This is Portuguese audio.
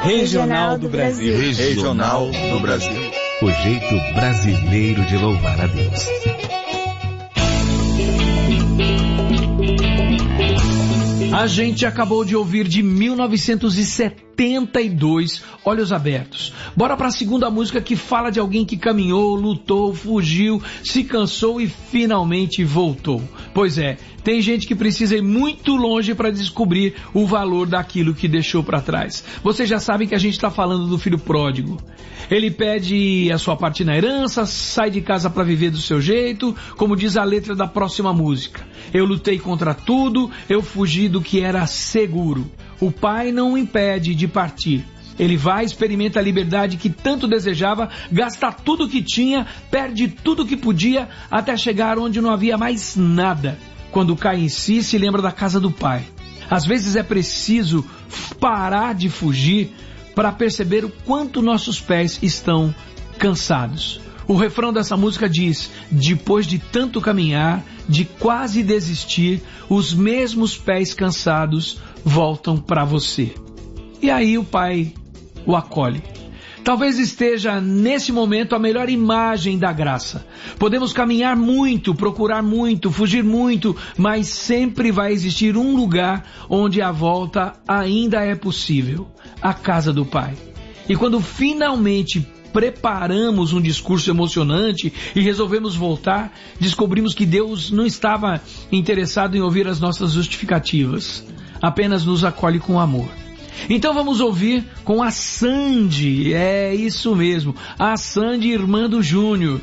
Regional do Brasil. Regional do Brasil. O jeito brasileiro de louvar a Deus. A gente acabou de ouvir de 1972, Olhos Abertos. Bora para a segunda música, que fala de alguém que caminhou, lutou, fugiu, se cansou e finalmente voltou. Pois é, tem gente que precisa ir muito longe para descobrir o valor daquilo que deixou para trás. Vocês já sabem que a gente está falando do filho pródigo. Ele pede a sua parte na herança, sai de casa para viver do seu jeito, como diz a letra da próxima música. Eu lutei contra tudo, eu fugi do que era seguro. O pai não o impede de partir. Ele vai, experimenta a liberdade que tanto desejava, gasta tudo que tinha, perde tudo que podia, até chegar onde não havia mais nada. Quando cai em si, se lembra da casa do pai. Às vezes é preciso parar de fugir para perceber o quanto nossos pés estão cansados. O refrão dessa música diz: depois de tanto caminhar, de quase desistir, os mesmos pés cansados voltam para você. E aí o pai o acolhe. Talvez esteja nesse momento a melhor imagem da graça. Podemos caminhar muito, procurar muito, fugir muito, mas sempre vai existir um lugar onde a volta ainda é possível: a casa do Pai. E quando finalmente preparamos um discurso emocionante e resolvemos voltar, descobrimos que Deus não estava interessado em ouvir as nossas justificativas, apenas nos acolhe com amor. Então vamos ouvir com a Sandy, é isso mesmo, a Sandy, irmã do Júnior.